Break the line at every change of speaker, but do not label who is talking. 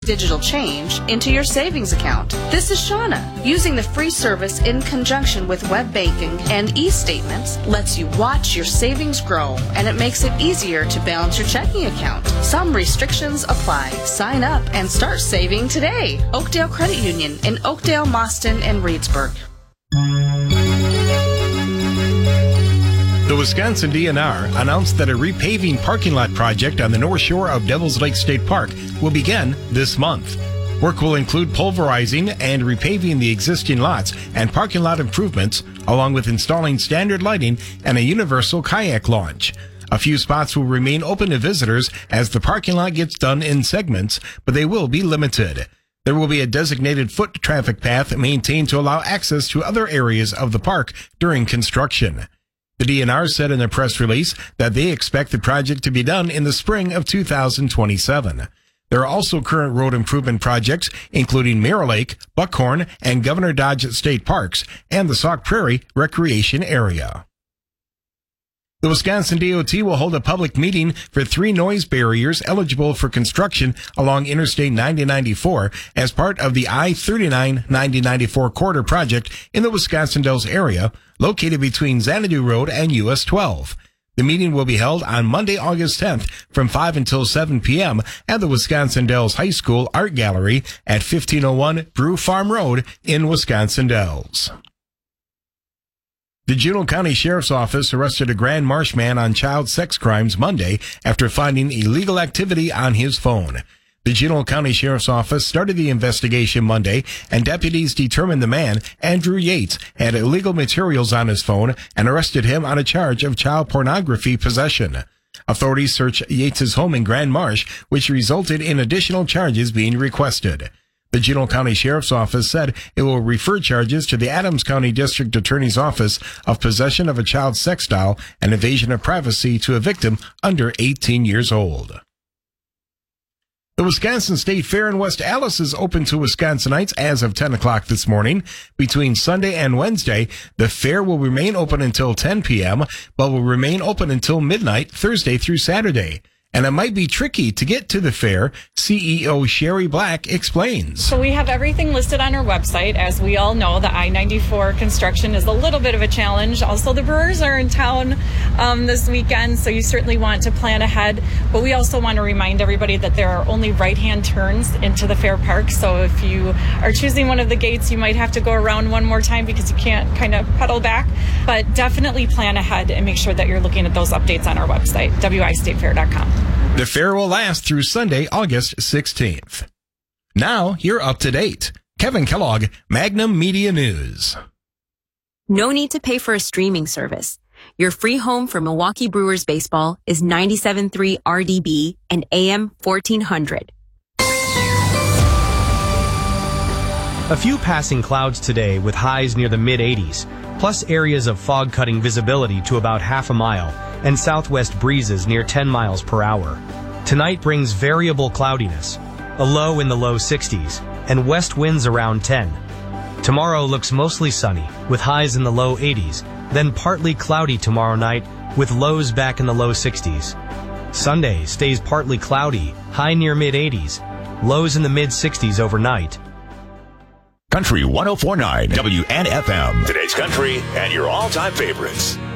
digital change into your savings account. This is Shauna. Using the free service in conjunction with web banking and e-statements lets you watch your savings grow, and it makes it easier to balance your checking account. Some restrictions apply. Sign up and start saving today. Oakdale Credit Union in Oakdale, Mauston, and Reedsburg.
The Wisconsin DNR announced that a repaving parking lot project on the north shore of Devil's Lake State Park will begin this month. Work will include pulverizing and repaving the existing lots and parking lot improvements, along with installing standard lighting and a universal kayak launch. A few spots will remain open to visitors as the parking lot gets done in segments, but they will be limited. There will be a designated foot traffic path maintained to allow access to other areas of the park during construction. The DNR said in a press release that they expect the project to be done in the spring of 2027. There are also current road improvement projects, including Mirror Lake, Buckhorn, and Governor Dodge State Parks, and the Sauk Prairie Recreation Area. The Wisconsin DOT will hold a public meeting for 3 noise barriers eligible for construction along Interstate 9094 as part of the I-39-9094 corridor project in the Wisconsin Dells area, located between Xanadu Road and US 12. The meeting will be held on Monday, August 10th from 5 until 7 p.m. at the Wisconsin Dells High School Art Gallery at 1501 Brew Farm Road in Wisconsin Dells. The Juneau County Sheriff's Office arrested a Grand Marsh man on child sex crimes Monday after finding illegal activity on his phone. The Juneau County Sheriff's Office started the investigation Monday, and deputies determined the man, Andrew Yates, had illegal materials on his phone and arrested him on a charge of child pornography possession. Authorities searched Yates' home in Grand Marsh, which resulted in additional charges being requested. The Juneau County Sheriff's Office said it will refer charges to the Adams County District Attorney's Office of possession of a child sex doll and invasion of privacy to a victim under 18 years old. The Wisconsin State Fair in West Allis is open to Wisconsinites as of 10 o'clock this morning. Between Sunday and Wednesday, the fair will remain open until 10 p.m., but will remain open until midnight Thursday through Saturday. And it might be tricky to get to the fair, CEO Sherry Black explains.
So we have everything listed on our website. As we all know, the I-94 construction is a little bit of a challenge. Also, the Brewers are in town this weekend, so you certainly want to plan ahead. But we also want to remind everybody that there are only right-hand turns into the fair park. So if you are choosing one of the gates, you might have to go around one more time because you can't kind of pedal back. But definitely plan ahead and make sure that you're looking at those updates on our website, wistatefair.com.
The fair will last through Sunday, August 16th. Now, you're up to date. Kevin Kellogg, Magnum Media News.
No need to pay for a streaming service. Your free home for Milwaukee Brewers baseball is 97.3 RDB and AM 1400.
A few passing clouds today with highs near the mid-80s, plus areas of fog-cutting visibility to about half a mile, and southwest breezes near 10 miles per hour. Tonight brings variable cloudiness, a low in the low 60s, and west winds around 10. Tomorrow looks mostly sunny, with highs in the low 80s, then partly cloudy tomorrow night, with lows back in the low 60s. Sunday stays partly cloudy, high near mid-80s, lows in the mid-60s overnight.
Country 104.9 WNFM. Today's country and your all-time favorites.